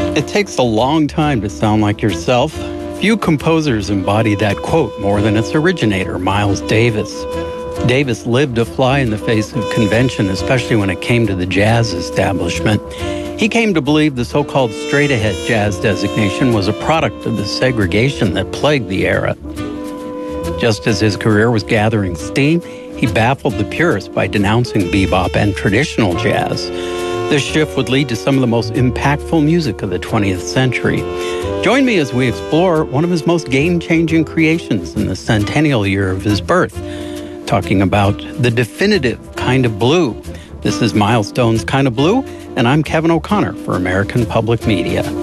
It takes a long time to sound like yourself. Few composers embody that quote more than its originator, Miles Davis. Davis lived to fly in the face of convention, especially when it came to the jazz establishment. He came to believe the so-called straight-ahead jazz designation was a product of the segregation that plagued the era. Just as his career was gathering steam, he baffled the purists by denouncing bebop and traditional jazz. This shift would lead to some of the most impactful music of the 20th century. Join me as we explore one of his most game-changing creations in the centennial year of his birth, talking about the definitive kind of blue. This is Milestone's Kind of Blue, and I'm Kevin O'Connor for American Public Media.